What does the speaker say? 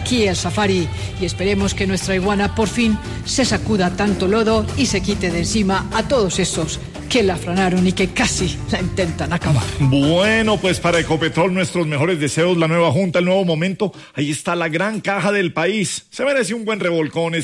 aquí el safari y esperemos que nuestra iguana por fin se sacuda tanto lodo y se quite de encima a todos esos que la afranaron y que casi la intentan acabar. Bueno, pues para Ecopetrol nuestros mejores deseos, la nueva junta, el nuevo momento, ahí está la gran caja del país. Se merece un buen revolcón